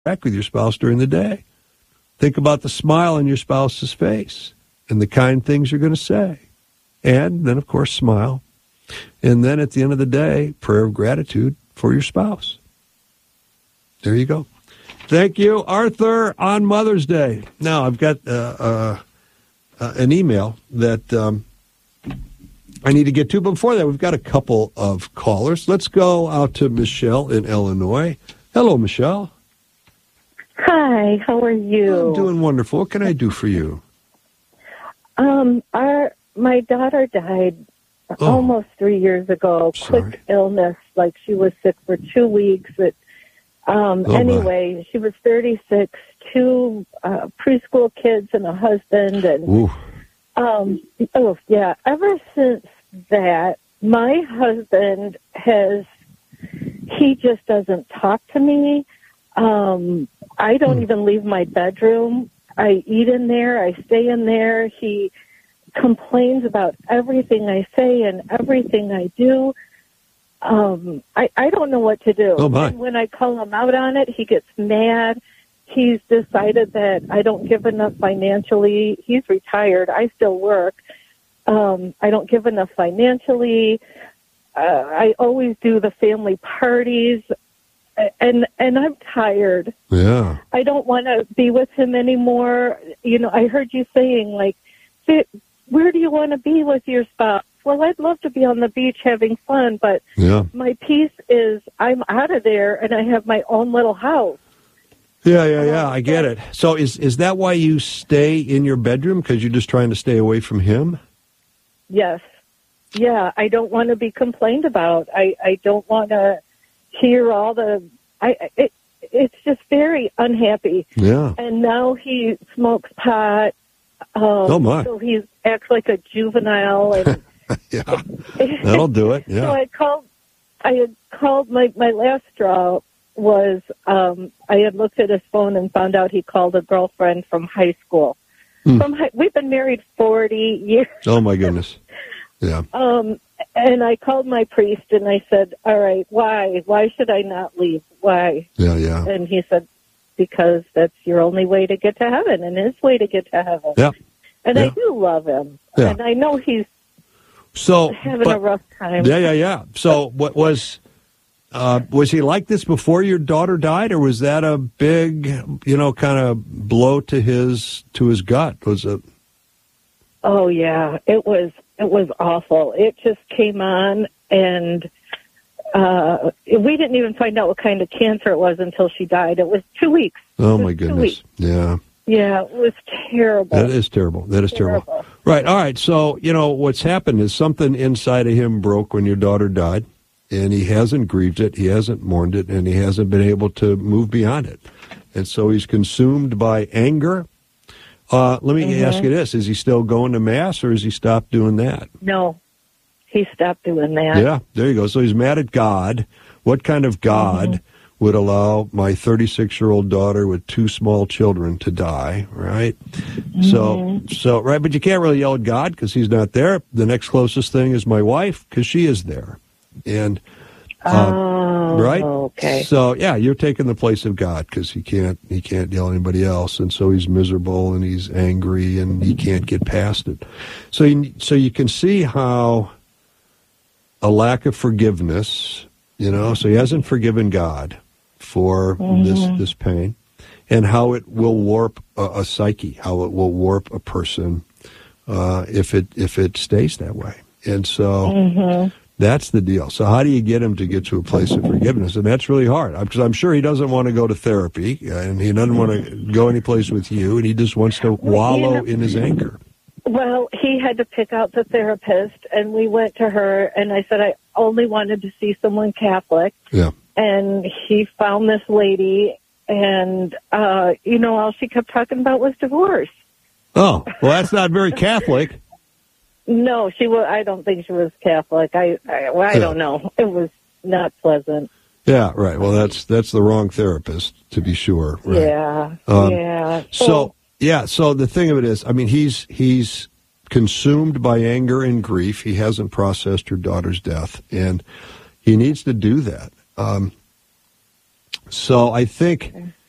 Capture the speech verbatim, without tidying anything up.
interact with your spouse during the day. Think about the smile on your spouse's face and the kind things you're going to say. And then, of course, smile. And then at the end of the day, prayer of gratitude for your spouse. There you go. Thank you, Arthur, on Mother's Day. Now, I've got uh, uh, uh, an email that um, I need to get to. But before that, we've got a couple of callers. Let's go out to Michelle in Illinois. Hello, Michelle. Hi, how are you? I'm doing wonderful. What can I do for you? Um, our my daughter died Oh. almost three years ago. Sorry. Quick illness, like she was sick for two weeks. It, um, Oh, my. anyway, she was thirty-six, two uh, preschool kids and a husband, and Ooh. um, oh yeah. Ever since that, my husband has he just doesn't talk to me. Um, I don't Hmm. even leave my bedroom. I eat in there. I stay in there. He complains about everything I say and everything I do. Um, I, I don't know what to do. Oh, my. And when I call him out on it, he gets mad. He's decided that I don't give enough financially. He's retired. I still work. Um, I don't give enough financially. Uh, I always do the family parties. And and I'm tired. Yeah. I don't want to be with him anymore. You know, I heard you saying, like, where do you want to be with your spouse? Well, I'd love to be on the beach having fun, but Yeah. my peace is I'm out of there and I have my own little house. Yeah, yeah, yeah. I get it. So is is that why you stay in your bedroom? Because you're just trying to stay away from him? Yes. Yeah, I don't want to be complained about. I, I don't want to hear all the... I it, It's just very unhappy. Yeah. And now he smokes pot. Um, Oh, my. So he acts like a juvenile. And Yeah. That'll do it. So Yeah. I called. I had called. My my last straw was um, I had looked at his phone and found out he called a girlfriend from high school. Hmm. From high, we've been married forty years. Oh, my goodness. Yeah. Um, and I called my priest and I said, "All right, why? Why should I not leave? Why?" Yeah, yeah. And he said, "Because that's your only way to get to heaven, and his way to get to heaven." Yeah. And I Yeah. do love him, Yeah. and I know he's So, having but- a rough time. Yeah, yeah, yeah. So, what was uh, was he like this before your daughter died, or was that a big, you know, kind of blow to his to his gut? Was it? Oh yeah, it was it was awful. It just came on, and uh, we didn't even find out what kind of cancer it was until she died. It was two weeks. Oh It was my two goodness! weeks. Yeah, Yeah, it was terrible. that is terrible. That is terrible. Terrible. Right. All right. So, you know, what's happened is something inside of him broke when your daughter died, and he hasn't grieved it, he hasn't mourned it, and he hasn't been able to move beyond it. And so he's consumed by anger. Uh, let me Mhm. ask you this. Is he still going to Mass, or has he stopped doing that? No, he stopped doing that. Yeah, there you go. So he's mad at God. What kind of God Mm-hmm. would allow my thirty-six-year-old daughter with two small children to die, right? So, Mm-hmm. so right, but you can't really yell at God because he's not there. The next closest thing is my wife because she is there. And, uh, Oh, right? okay. So, yeah, you're taking the place of God because he can't, he can't yell at anybody else. And so he's miserable and he's angry and he can't get past it. So you, so you can see how a lack of forgiveness, you know, so he hasn't forgiven God for Mhm. this this pain, and how it will warp a, a psyche, how it will warp a person uh, if it if it stays that way. And so Mm-hmm. that's the deal. So how do you get him to get to a place of forgiveness? And that's really hard because I'm sure he doesn't want to go to therapy and he doesn't want to go any place with you, and he just wants to wallow know- in his anger. Well, he had to pick out the therapist, and we went to her, and I said I only wanted to see someone Catholic. Yeah. And he found this lady, and, uh, you know, all she kept talking about was divorce. Oh, well, that's not very Catholic. No, she was, I don't think she was Catholic. I, I, well, I Yeah. don't know. It was not pleasant. Yeah, right. Well, that's that's the wrong therapist, to be sure. Right. Yeah. Um, yeah. So, yeah, so the thing of it is, I mean, he's he's consumed by anger and grief. He hasn't processed her daughter's death, and he needs to do that. Um, so I think